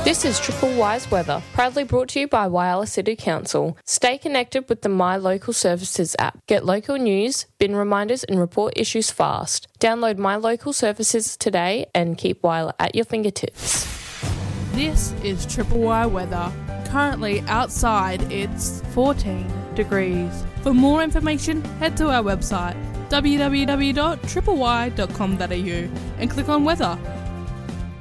This is Triple Wise Weather, proudly brought to you by Whyalla City Council. Stay connected with the My Local Services app. Get local news, bin reminders and report issues fast. Download My Local Services today and keep Whyalla at your fingertips. This is Triple Y Weather. Currently outside it's 14 degrees. For more information, head to our website www.tripley.com.au and click on weather.